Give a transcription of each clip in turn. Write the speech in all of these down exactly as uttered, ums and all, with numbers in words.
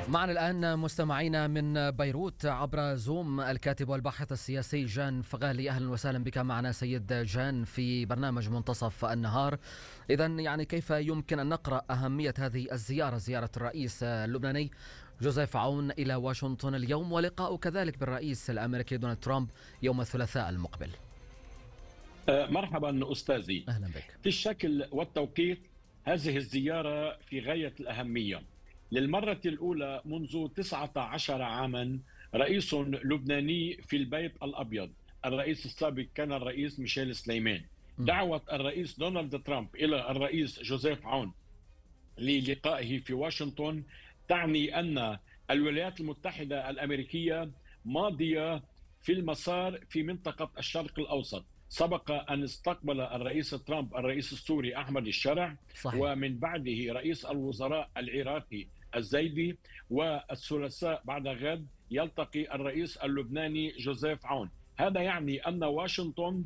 معنا الآن مستمعينا من بيروت عبر زوم الكاتب والباحث السياسي جان فغالي. أهلا وسهلا بك معنا سيد جان في برنامج منتصف النهار. إذن يعني كيف يمكن أن نقرأ أهمية هذه الزيارة، زيارة الرئيس اللبناني جوزيف عون إلى واشنطن اليوم، ولقاء كذلك بالرئيس الأمريكي دونالد ترامب يوم الثلاثاء المقبل؟ مرحبا أستاذي. أهلا بك. في الشكل والتوقيت هذه الزيارة في غاية الأهمية. للمرة الأولى منذ تسعة عشر عاما رئيس لبناني في البيت الأبيض. الرئيس السابق كان الرئيس ميشيل سليمان. دعوة الرئيس دونالد ترامب إلى الرئيس جوزيف عون للقائه في واشنطن تعني أن الولايات المتحدة الأمريكية ماضية في المسار في منطقة الشرق الأوسط. سبق أن استقبل الرئيس ترامب الرئيس السوري أحمد الشرع، صحيح. ومن بعده رئيس الوزراء العراقي الزيدي، والثلاثاء بعد غد يلتقي الرئيس اللبناني جوزيف عون. هذا يعني أن واشنطن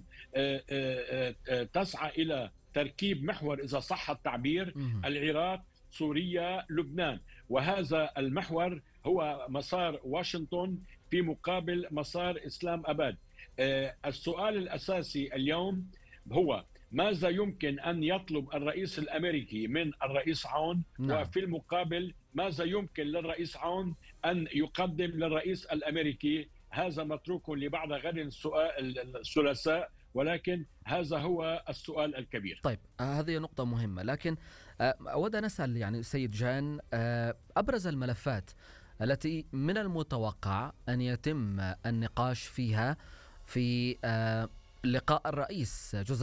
تسعى إلى تركيب محور، إذا صح التعبير، العراق سوريا لبنان، وهذا المحور هو مسار واشنطن في مقابل مسار إسلام أباد. السؤال الأساسي اليوم هو ماذا يمكن أن يطلب الرئيس الأمريكي من الرئيس عون؟ نعم. وفي المقابل ماذا يمكن للرئيس عون أن يقدم للرئيس الأمريكي؟ هذا متروك لبعد غد الثلاثاء، ولكن هذا هو السؤال الكبير. طيب، هذه نقطة مهمة، لكن أود أن أسأل يعني سيد جان، أبرز الملفات التي من المتوقع أن يتم النقاش فيها في لقاء الرئيس جوزيف